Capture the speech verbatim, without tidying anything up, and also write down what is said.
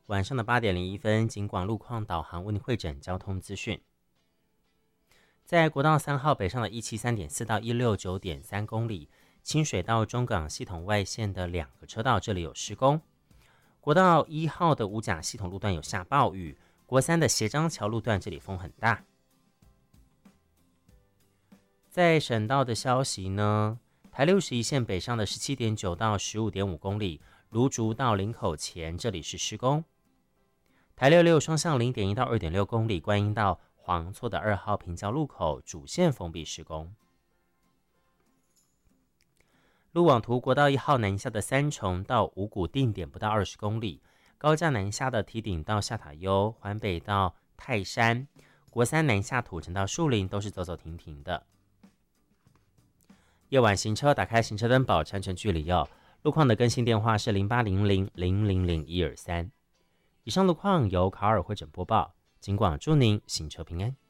晚上的八点零一分，警广路况导航为您汇整交通资讯。在国道三号北上的一七三点四到一六九点三公里，清水到中港系统外线的两个车道，这里有施工。国道一号的五甲系统路段有下暴雨，国三的协章桥路段这里风很大。在省道的消息呢，台六十一线北上的十七点九到十五点五公里，芦竹到林口前这里是施工。台六六双向零点一到二点六公里，观音到黄厝的二号平交路口主线封闭施工。路网图国道一号南下的三重到五股定点不到二十公里，高架南下的堤顶到下塔悠，环北到泰山，国三南下土城到树林都是走走停停的。夜晚行车打开行车灯保持安全距离哦。路况的更新电话是零八零零零零零一二三。以上路况由卡尔汇整播报，警广祝您行车平安。